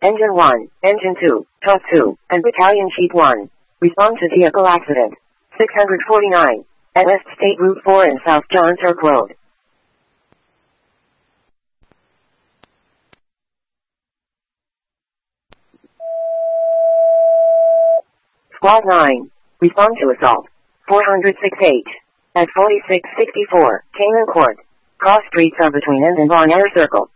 Engine 1, Engine 2, TOS 2, and Battalion Chief 1. Respond to vehicle accident. 649. At West State Route 4 and South John Turk Road. Squad 9. Respond to assault. 406H. At 4664, Canaan Court. Cross streets are between End and Bon Air Circle.